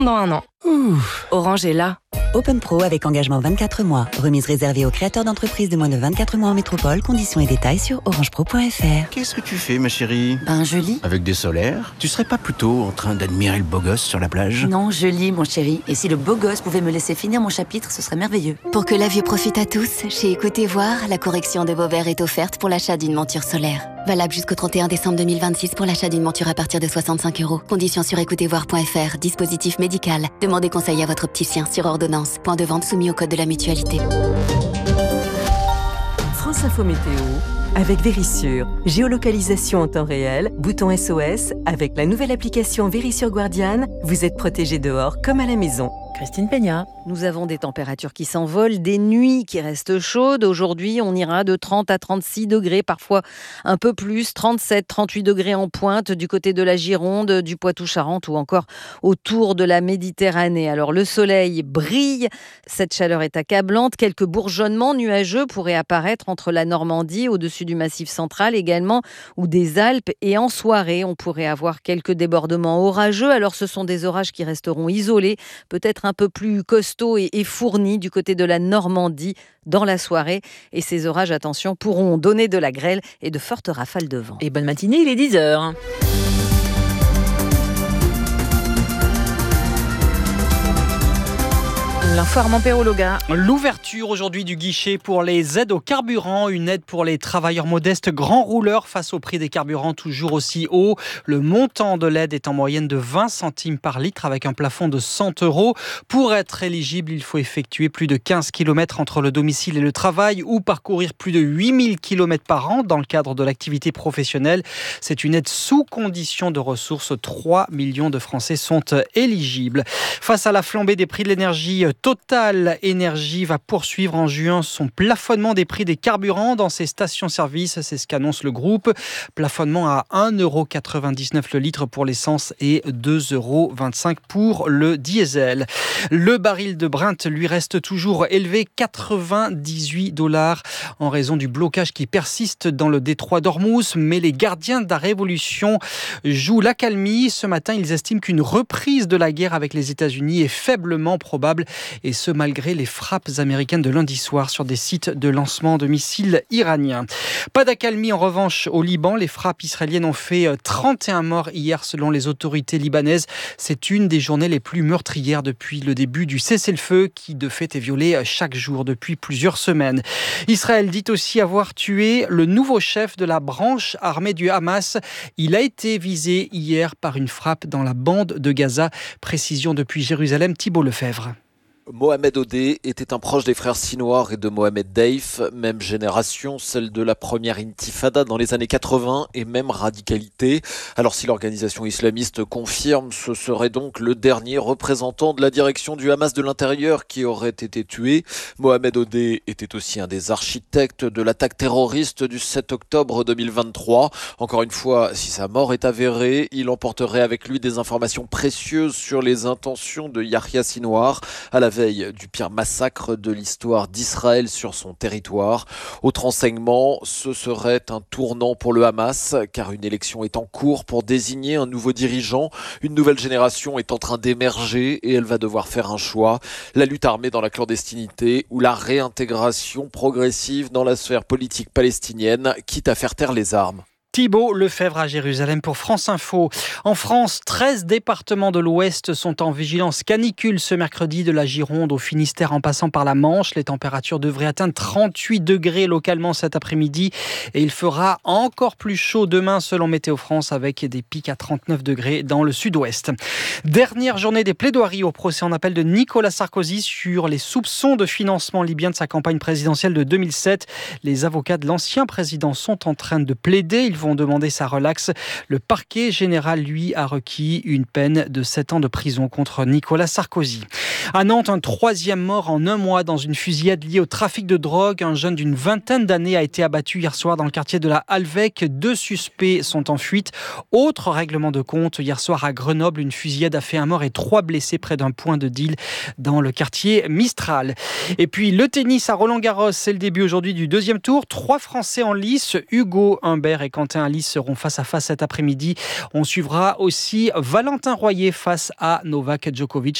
dans 1 an. Orange est là. Open Pro avec engagement 24 mois. Remise réservée aux créateurs d'entreprises de moins de 24 mois en métropole. Conditions et détails sur orangepro.fr. Qu'est-ce que tu fais, ma chérie ? Je lis. Avec des solaires ? Tu serais pas plutôt en train d'admirer le beau gosse sur la plage ? Non, je lis, mon chéri. Et si le beau gosse pouvait me laisser finir mon chapitre, ce serait merveilleux. Pour que la vue profite à tous, chez Écoutez Voir, la correction de vos verres est offerte pour l'achat d'une monture solaire. Valable jusqu'au 31 décembre 2026 pour l'achat d'une monture à partir de 65 €. Conditions sur écoutezvoir.fr. Dispositif médical. Demandez conseil à votre opticien sur ordonnance. Point de vente soumis au code de la mutualité. France Info Météo avec Vérissure. Géolocalisation en temps réel, bouton SOS. Avec la nouvelle application Vérissure Guardian, vous êtes protégé dehors comme à la maison. Christine Peña. Nous avons des températures qui s'envolent, des nuits qui restent chaudes. Aujourd'hui, on ira de 30 à 36 degrés, parfois un peu plus, 37, 38 degrés en pointe du côté de la Gironde, du Poitou-Charentes ou encore autour de la Méditerranée. Alors le soleil brille, cette chaleur est accablante. Quelques bourgeonnements nuageux pourraient apparaître entre la Normandie, au-dessus du Massif central également, ou des Alpes. Et en soirée, on pourrait avoir quelques débordements orageux. Alors ce sont des orages qui resteront isolés, peut-être un peu plus costauds et fournis du côté de la Normandie dans la soirée. Et ces orages, attention, pourront donner de la grêle et de fortes rafales de vent. Et bonne matinée, il est 10h. L'info Armand Perrologa. L'ouverture aujourd'hui du guichet pour les aides au carburant, une aide pour les travailleurs modestes grands rouleurs face au prix des carburants toujours aussi haut. Le montant de l'aide est en moyenne de 20 centimes par litre avec un plafond de 100 €. Pour être éligible, il faut effectuer plus de 15 km entre le domicile et le travail ou parcourir plus de 8000 km par an dans le cadre de l'activité professionnelle. C'est une aide sous condition de ressources. 3 millions de Français sont éligibles. Face à la flambée des prix de l'énergie, Total Énergie va poursuivre en juin son plafonnement des prix des carburants dans ses stations-service. C'est ce qu'annonce le groupe. Plafonnement à 1,99 € le litre pour l'essence et 2,25 € pour le diesel. Le baril de Brent lui reste toujours élevé, 98 $ en raison du blocage qui persiste dans le détroit d'Ormuz. Mais les gardiens de la révolution jouent l'accalmie. Ce matin, ils estiment qu'une reprise de la guerre avec les États-Unis est faiblement probable. Et ce, malgré les frappes américaines de lundi soir sur des sites de lancement de missiles iraniens. Pas d'accalmie en revanche au Liban. Les frappes israéliennes ont fait 31 morts hier selon les autorités libanaises. C'est une des journées les plus meurtrières depuis le début du cessez-le-feu qui de fait est violé chaque jour depuis plusieurs semaines. Israël dit aussi avoir tué le nouveau chef de la branche armée du Hamas. Il a été visé hier par une frappe dans la bande de Gaza. Précision depuis Jérusalem, Thibault Lefebvre. Mohamed Odeh était un proche des frères Sinwar et de Mohamed Deif, même génération, celle de la première intifada dans les années 80 et même radicalité. Alors si l'organisation islamiste confirme, ce serait donc le dernier représentant de la direction du Hamas de l'intérieur qui aurait été tué. Mohamed Odeh était aussi un des architectes de l'attaque terroriste du 7 octobre 2023. Encore une fois, si sa mort est avérée, il emporterait avec lui des informations précieuses sur les intentions de Yahya Sinwar à la veille du pire massacre de l'histoire d'Israël sur son territoire. Autre enseignement, ce serait un tournant pour le Hamas, car une élection est en cours pour désigner un nouveau dirigeant. Une nouvelle génération est en train d'émerger et elle va devoir faire un choix. La lutte armée dans la clandestinité ou la réintégration progressive dans la sphère politique palestinienne, quitte à faire taire les armes. Thibault Lefebvre à Jérusalem pour France Info. En France, 13 départements de l'Ouest sont en vigilance canicule ce mercredi, de la Gironde au Finistère en passant par la Manche. Les températures devraient atteindre 38 degrés localement cet après-midi et il fera encore plus chaud demain selon Météo France avec des pics à 39 degrés dans le sud-ouest. Dernière journée des plaidoiries au procès en appel de Nicolas Sarkozy sur les soupçons de financement libyen de sa campagne présidentielle de 2007. Les avocats de l'ancien président sont en train de plaider. Ils vont demander sa relaxe. Le parquet général, lui, a requis une peine de 7 ans de prison contre Nicolas Sarkozy. À Nantes, un 3e mort en un mois dans une fusillade liée au trafic de drogue. Un jeune d'une vingtaine d'années a été abattu hier soir dans le quartier de la Halvec. 2 suspects sont en fuite. Autre règlement de compte, hier soir à Grenoble, une fusillade a fait un mort et 3 blessés près d'un point de deal dans le quartier Mistral. Et puis le tennis à Roland-Garros, c'est le début aujourd'hui du 2e tour. 3 Français en lice, Hugo Humbert et Quentin Corentin Alice seront face à face cet après-midi. On suivra aussi Valentin Royer face à Novak Djokovic.